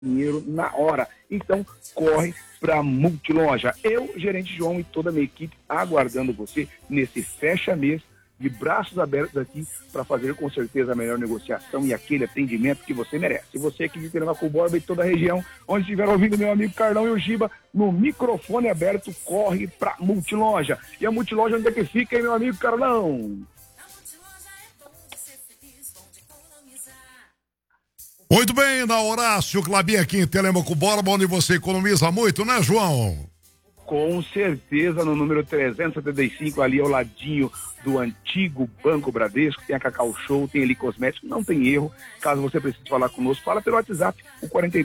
dinheiro na hora. Então, corre para Multiloja. Eu, gerente João e toda a minha equipe aguardando você nesse fecha-mês de braços abertos aqui para fazer com certeza a melhor negociação e aquele atendimento que você merece. Se você aqui de Telemaco Borba e toda a região, onde estiver ouvindo meu amigo Carlão e o Giba, no microfone aberto, corre para Multiloja. E a Multiloja onde é que fica, hein, meu amigo Carlão? Muito bem, na Horácio Clabin aqui em Telemaco Borba, onde você economiza muito, né, João? Com certeza, no número 375, ali ao ladinho do antigo Banco Bradesco, tem a Cacau Show, tem ali cosméticos, não tem erro. Caso você precise falar conosco, fala pelo WhatsApp, o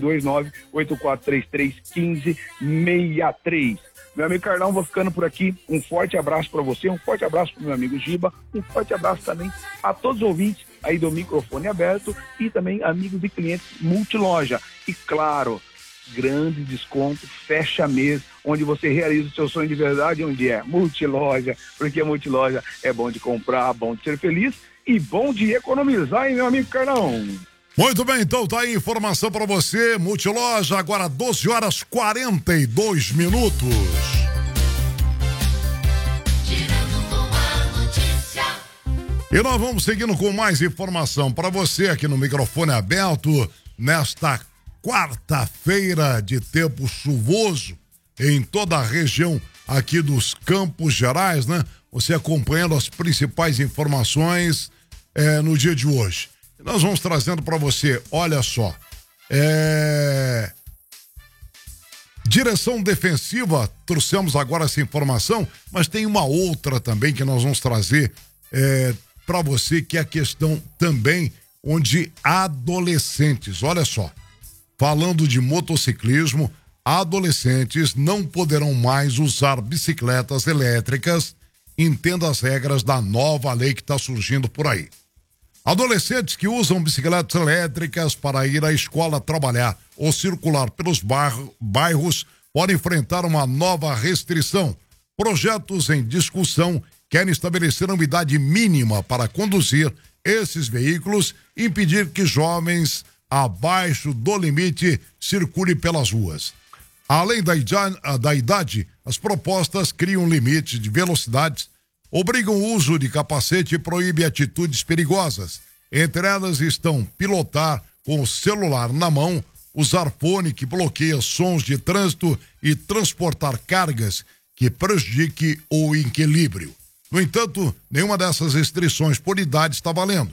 429-8433-1563. Meu amigo Carlão, vou ficando por aqui. Um forte abraço para você, um forte abraço para o meu amigo Giba, um forte abraço também a todos os ouvintes aí do microfone aberto e também amigos e clientes Multiloja. E claro, grande desconto, fecha mês, onde você realiza o seu sonho de verdade, onde é Multiloja, porque a Multiloja é bom de comprar, bom de ser feliz e bom de economizar, hein, meu amigo Carlão? Muito bem, então tá aí informação para você, Multiloja, agora 12h42. E nós vamos seguindo com mais informação para você aqui no microfone aberto, nesta quarta-feira de tempo chuvoso em toda a região aqui dos Campos Gerais, né? Você acompanhando as principais informações no dia de hoje. Nós vamos trazendo para você, olha só, direção defensiva, trouxemos agora essa informação, mas tem uma outra também que nós vamos trazer para você, que é a questão também onde adolescentes, olha só, falando de motociclismo, adolescentes não poderão mais usar bicicletas elétricas, entenda as regras da nova lei que está surgindo por aí. Adolescentes que usam bicicletas elétricas para ir à escola trabalhar ou circular pelos bairros podem enfrentar uma nova restrição. Projetos em discussão querem estabelecer uma idade mínima para conduzir esses veículos e impedir que jovens abaixo do limite circulem pelas ruas. Além da idade, as propostas criam limites de velocidades, obrigam o uso de capacete e proíbem atitudes perigosas. Entre elas estão pilotar com o celular na mão, usar fone que bloqueia sons de trânsito e transportar cargas que prejudiquem o equilíbrio. No entanto, nenhuma dessas restrições por idade está valendo.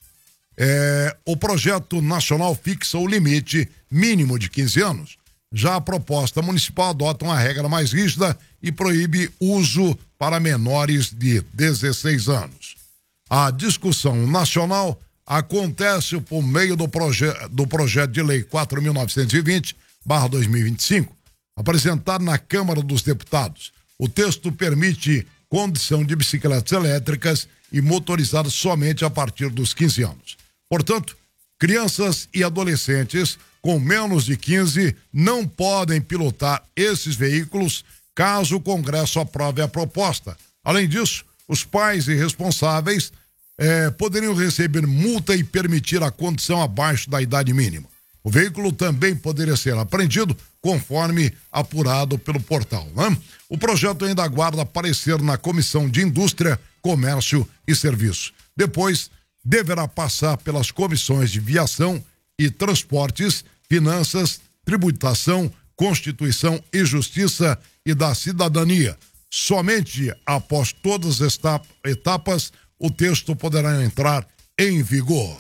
O projeto nacional fixa o limite mínimo de 15 anos. Já a proposta municipal adota uma regra mais rígida e proíbe uso para menores de 16 anos. A discussão nacional acontece por meio do projeto de lei 4.920/2025, apresentado na Câmara dos Deputados. O texto permite condução de bicicletas elétricas e motorizadas somente a partir dos 15 anos. Portanto, crianças e adolescentes com menos de 15 não podem pilotar esses veículos caso o Congresso aprove a proposta. Além disso, os pais e responsáveis poderiam receber multa e permitir a condução abaixo da idade mínima. O veículo também poderia ser apreendido conforme apurado pelo portal, né? O projeto ainda aguarda parecer na Comissão de Indústria, Comércio e Serviços. Depois, deverá passar pelas comissões de Viação e Transportes, Finanças, Tributação, Constituição e Justiça e da Cidadania. Somente após todas as etapas, o texto poderá entrar em vigor.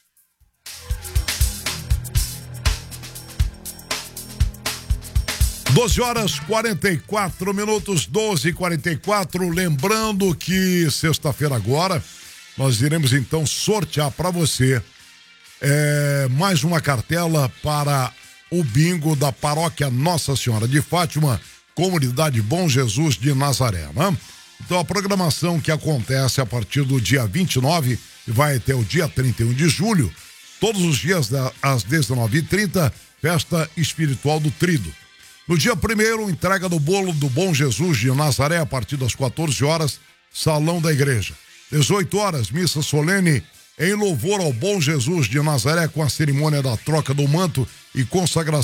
Doze horas 44 minutos, 12h44. Lembrando que sexta-feira agora nós iremos então sortear para você mais uma cartela para o bingo da Paróquia Nossa Senhora de Fátima, Comunidade Bom Jesus de Nazaré, né? Então a programação que acontece a partir do dia 29 e vai até o dia 31 de julho, todos os dias às 19h30, festa espiritual do Trido. No dia 1º, entrega do bolo do Bom Jesus de Nazaré a partir das 14 horas, Salão da Igreja. 18 horas, missa solene em louvor ao bom Jesus de Nazaré com a cerimônia da troca do manto e consagração